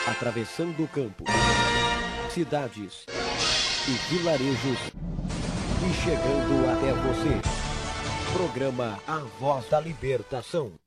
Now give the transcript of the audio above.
atravessando campos, cidades e vilarejos e chegando até você. Programa A Voz da Libertação.